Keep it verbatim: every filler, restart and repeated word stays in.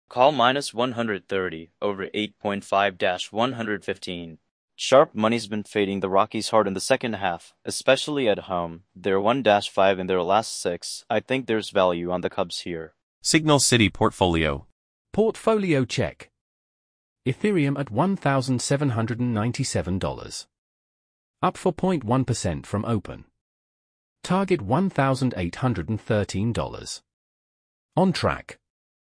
Call minus one hundred thirty over eight point five dash one hundred fifteen. Sharp money's been fading the Rockies hard in the second half, especially at home. They're one dash five in their last six. I think there's value on the Cubs here. Signal City Portfolio. Portfolio check. Ethereum at one thousand seven hundred ninety-seven dollars. Up four point one percent from open. Target one thousand eight hundred thirteen dollars. On track.